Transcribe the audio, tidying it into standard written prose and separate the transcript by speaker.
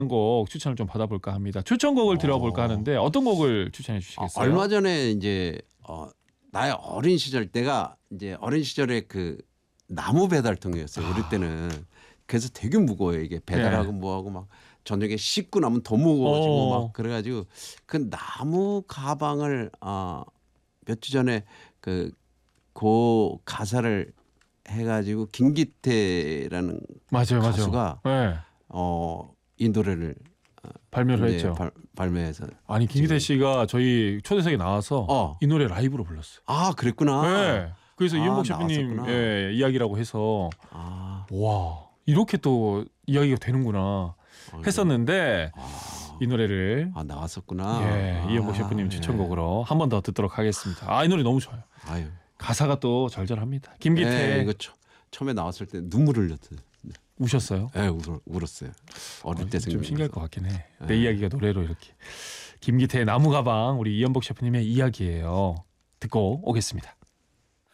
Speaker 1: 곡 추천을 좀 받아볼까 합니다. 추천곡을 들어볼까 하는데 어떤 곡을 추천해 주시겠어요?
Speaker 2: 얼마 전에 이제 나의 어린 시절 때가 이제 어린 시절에 그 나무 배달통이었어요. 우리 때는. 그래서 되게 무거워요. 이게 배달하고 뭐하고 막 저녁에 씻고 나면 더 무거워지고 막 그래가지고 그 나무 가방을 몇 주 전에 그 가사를 해가지고 김기태라는
Speaker 1: 맞아요.
Speaker 2: 가수가
Speaker 1: 네.
Speaker 2: 이 노래를
Speaker 1: 발매를 했죠.
Speaker 2: 발매해서.
Speaker 1: 아니 김기태 씨가 저희 초대석에 나와서 이 노래 라이브로 불렀어요.
Speaker 2: 아 그랬구나.
Speaker 1: 네. 그래서 이현복 셰프님 이야기라고 해서 와 이렇게 또 이야기가 되는구나 했었는데 이 노래를
Speaker 2: 나왔었구나.
Speaker 1: 예, 이현복 셰프님 추천곡으로 한 번 더 듣도록 하겠습니다. 이 노래 너무 좋아요.
Speaker 2: 아유.
Speaker 1: 가사가 또 절절합니다. 김기태
Speaker 2: 이거 처음에 나왔을 때 눈물 흘렸어요.
Speaker 1: 우셨어요?
Speaker 2: 네, 울었어요. 어릴 때
Speaker 1: 좀 신기할 것 같긴 해. 내 이야기가 노래로 이렇게. 김기태의 나무 가방 우리 이현복 셰프님의 이야기예요. 듣고 오겠습니다.